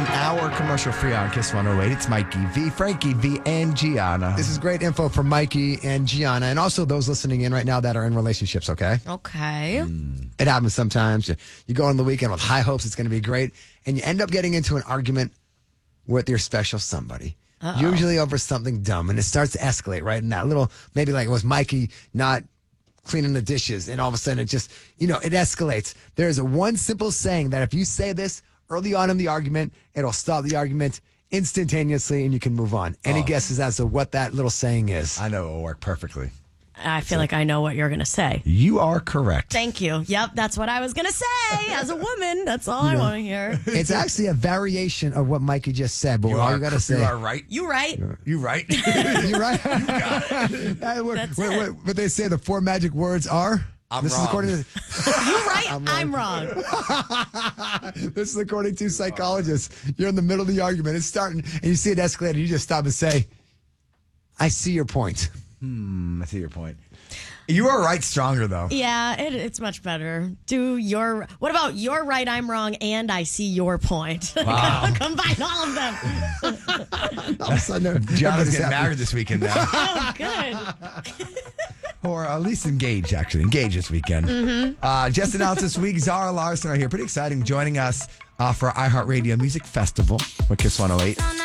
an hour commercial-free on Kiss 108. It's Mikey V, Frankie V, and Gianna. This is great info from Mikey and Gianna, and also those listening in right now that are in relationships, okay? Okay. It happens sometimes. You go on the weekend with high hopes it's going to be great, and you end up getting into an argument with your special somebody. Usually over something dumb, and it starts to escalate, right? And that little, maybe like it was Mikey not cleaning the dishes, and all of a sudden it just, it escalates. There's one simple saying that if you say this early on in the argument, it'll stop the argument instantaneously, and you can move on. Any guesses as to what that little saying is? I know it will work perfectly. I feel like I know what you're going to say. You are correct. Thank you. Yep, that's what I was going to say. As a woman, that's all I want to hear. It's actually a variation of what Mikey just said, but all you got to say. You are right. You right. You right. You're right. That's it. What they say, the four magic words are? I'm This wrong. is according to You right. I'm wrong. This is according to psychologists. You're in the middle of the argument. It's starting, and you see it escalate, and you just stop and say, I see your point. I see your point. You are right stronger, though. Yeah, it's much better. What about you're right, I'm wrong, and I see your point. Wow. Combine all of them. All of a sudden, Gianna's everybody's getting happy. married this weekend now. Oh, good. Or at least engaged, actually. Engaged this weekend. Just announced this week, Zara Larson are here. Pretty exciting, joining us for our iHeartRadio Music Festival with Kiss 108.